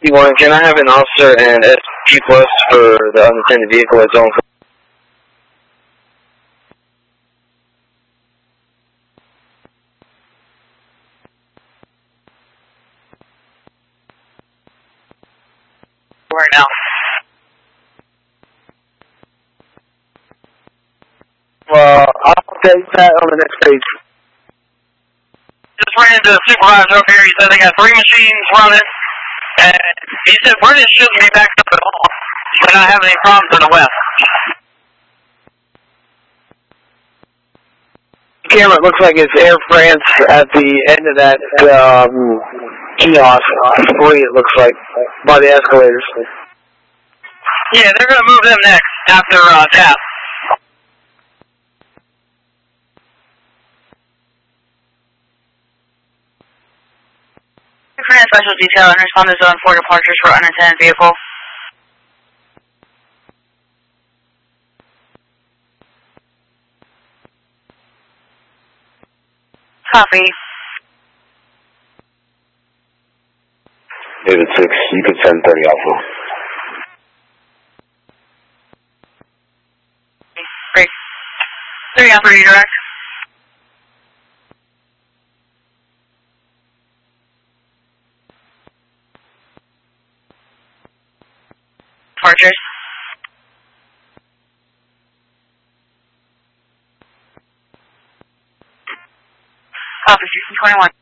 P1, can I have an officer and SP plus for the unattended vehicle at zone 4? Right now. I'll take that on the next page. Just ran into the supervisor up here. He said they got 3 machines running. And he said British shouldn't be backed up at all. We're not having any problems in the west. Camera, it looks like it's Air France at the end of that kiosk. 3, it looks like, by the escalators. Yeah, they're going to move them next after TAP. France Special Detail and respond to Zone 4 departures for unattended vehicle. Copy. David 6, you can send 30 Alpha. Great. 3 Alpha redirect. Departures. Copy, 1621.